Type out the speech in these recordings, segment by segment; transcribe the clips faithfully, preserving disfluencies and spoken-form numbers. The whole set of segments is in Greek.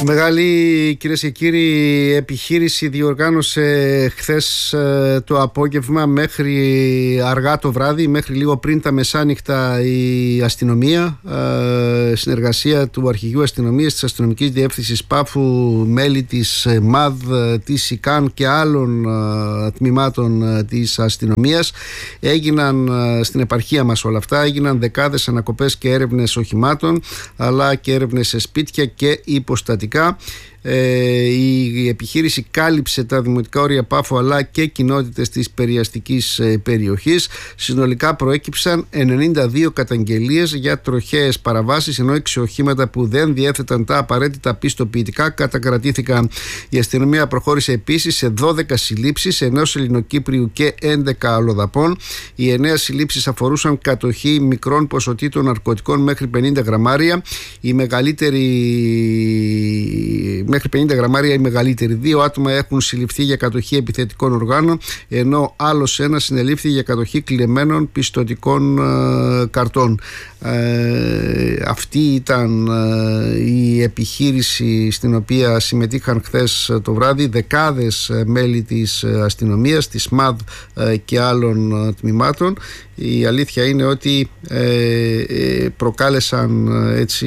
Μεγάλη, κυρίες και κύριοι, επιχείρηση διοργάνωσε χθες ε, το απόγευμα μέχρι αργά το βράδυ, μέχρι λίγο πριν τα μεσάνυχτα, η αστυνομία, ε, συνεργασία του Αρχηγείου Αστυνομίας, της Αστυνομικής Διεύθυνσης Πάφου, μέλη της ΜΑΔ, της ΣΥΚΑΝ και άλλων ε, τμήματων ε, της αστυνομίας. Έγιναν ε, στην επαρχία μας όλα αυτά, έγιναν δεκάδες ανακοπές και έρευνες οχημάτων, αλλά και έρευνες σε σπίτια και υποστατικά. Ε, η επιχείρηση κάλυψε τα δημοτικά όρια Πάφου αλλά και κοινότητες της περιαστικής ε, περιοχής. Συνολικά προέκυψαν ενενήντα δύο καταγγελίες για τροχαίες παραβάσεις, ενώ έξι οχήματα που δεν διέθεταν τα απαραίτητα πιστοποιητικά κατακρατήθηκαν. Η αστυνομία προχώρησε επίσης σε δώδεκα συλλήψεις, ενός Ελληνοκύπριου και έντεκα αλλοδαπών. Οι εννέα συλλήψεις αφορούσαν κατοχή μικρών ποσοτήτων ναρκωτικών μέχρι πενήντα γραμμάρια. Η μεγαλύτερη μέχρι πενήντα γραμμάρια η μεγαλύτερη. Δύο άτομα έχουν συλληφθεί για κατοχή επιθετικών οργάνων, ενώ άλλος ένας συνελήφθη για κατοχή κλεμμένων πιστωτικών ε, καρτών. Ε, αυτή ήταν ε, η επιχείρηση στην οποία συμμετείχαν χθες το βράδυ δεκάδες μέλη της αστυνομίας, της ΜΑΔ ε, και άλλων ε, τμήματων. Η αλήθεια είναι ότι ε, προκάλεσαν έτσι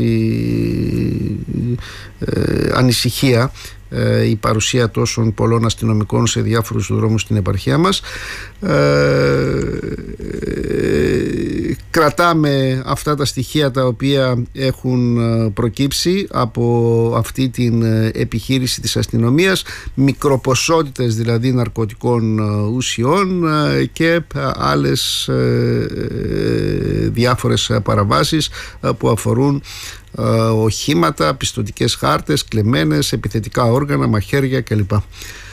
ε, ανησυχία ε, η παρουσία τόσων πολλών αστυνομικών σε διάφορους δρόμους στην επαρχία μας. Ε, ε, κρατάμε αυτά τα στοιχεία τα οποία έχουν προκύψει από αυτή την επιχείρηση της αστυνομίας, μικροποσότητες δηλαδή ναρκωτικών ουσιών και άλλες διάφορες παραβάσεις που αφορούν οχήματα, πιστωτικές χάρτες, κλεμμένες, επιθετικά όργανα, μαχαίρια κλπ.